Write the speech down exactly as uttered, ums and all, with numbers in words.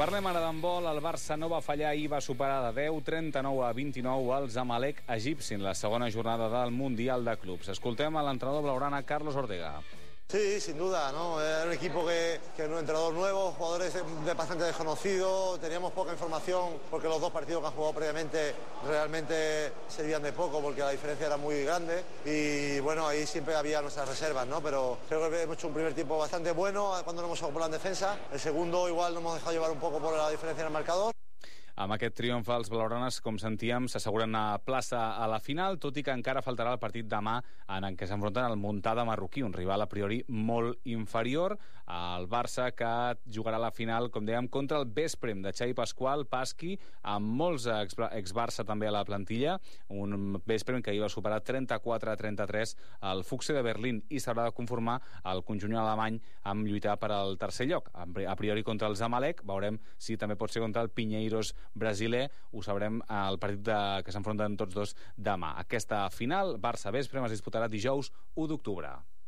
Parlem ara d'handbol. El Barça no va fallar i va superar de deu, trenta-nou a vint-i-nou el Zamalek egipci en la segona jornada del Mundial de Clubs. Escoltem a l'entrenador blaugrana Carlos Ortega. Sí, sin duda, ¿no? Era un equipo que, que era un entrenador nuevo, jugadores de, de bastante desconocidos, teníamos poca información porque los dos partidos que han jugado previamente realmente servían de poco porque la diferencia era muy grande y bueno, ahí siempre había nuestras reservas, ¿no? Pero creo que hemos hecho un primer tiempo bastante bueno cuando nos hemos acoplado en defensa, el segundo igual nos hemos dejado llevar un poco por la diferencia en el marcador. Amb aquest triomf, els blaugranes, com sentíem, s'asseguren a plaça a la final, tot i que encara faltarà el partit demà en què s'enfronten al Muntada marroquí, un rival a priori molt inferior. El Barça, que jugarà la final, com dèiem, contra el Veszprém de Xavi Pasqual, Pasqui, amb molts ex-Barça també a la plantilla, un Veszprém que hi va superar trenta-quatre a trenta-tres al Füchse de Berlín, i s'haurà de conformar el conjunt alemany amb lluitar per al tercer lloc. A priori contra el Zamalek, veurem si també pot ser contra el Pinheiros brasiler, ho sabrem al partit de, que s'enfronten tots dos demà. Aquesta final, Barça-Veszprém, es disputarà dijous u d'octubre.